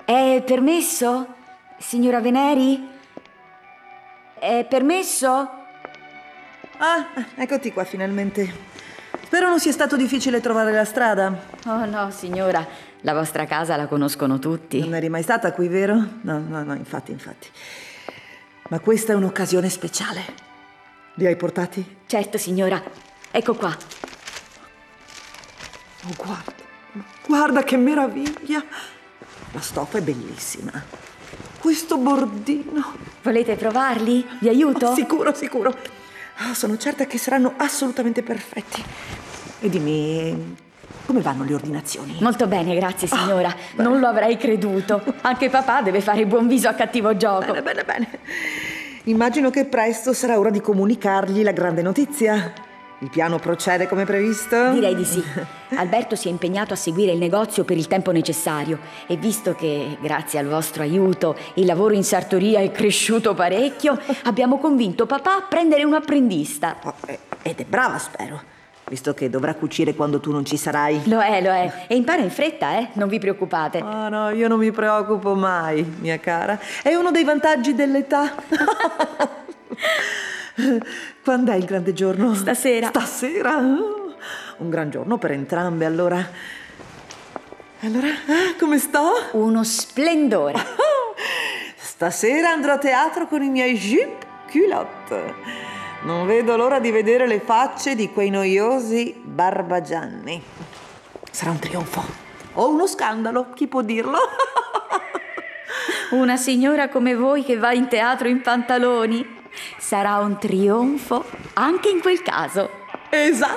È permesso? Signora Veneri? È permesso? Ah, eccoti qua finalmente. Spero non sia stato difficile trovare la strada. Oh no, signora, la vostra casa la conoscono tutti. Non eri mai stata qui, vero? No, infatti. Ma questa è un'occasione speciale. Li hai portati? Certo, signora. Ecco qua. Oh, guarda che meraviglia! La stoffa è bellissima. Questo bordino. Volete provarli? Vi aiuto? Oh, sicuro. Sono certa che saranno assolutamente perfetti. E dimmi, come vanno le ordinazioni? Molto bene, grazie signora. Non lo avrei creduto. Anche papà deve fare buon viso a cattivo gioco. Bene. Immagino che presto sarà ora di comunicargli la grande notizia. Il piano procede come previsto? Direi di sì. Alberto si è impegnato a seguire il negozio per il tempo necessario e visto che, grazie al vostro aiuto, il lavoro in sartoria è cresciuto parecchio, abbiamo convinto papà a prendere un apprendista. Ed è brava, spero, visto che dovrà cucire quando tu non ci sarai. Lo è. E impara in fretta, non vi preoccupate. Oh no, io non mi preoccupo mai, mia cara. È uno dei vantaggi dell'età. Quando è il grande giorno? Stasera. Un gran giorno per entrambe, allora. Come sto? Uno splendore. Stasera andrò a teatro con i miei jupe culotte. Non vedo l'ora di vedere le facce di quei noiosi barbagianni. Sarà un trionfo o uno scandalo, chi può dirlo? Una signora come voi che va in teatro in pantaloni. Sarà un trionfo anche in quel caso. Esatto.